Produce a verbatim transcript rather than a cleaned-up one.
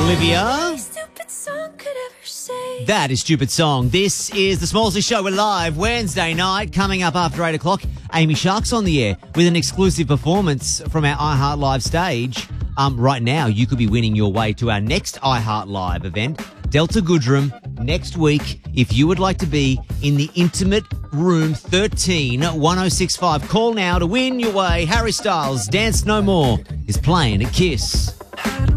Olivia. Stupid song could ever say. That is Stupid Song. This is the Smallsy Show. We're live Wednesday night. Coming up after eight o'clock, Amy Shark's on the air with an exclusive performance from our iHeart Live stage. Um, right now, you could be winning your way to our next iHeart Live event, Delta Goodrem, next week. If you would like to be in the intimate room thirteen, one oh six five, call now to win your way. Harry Styles, Dance No More, is playing at Kiss.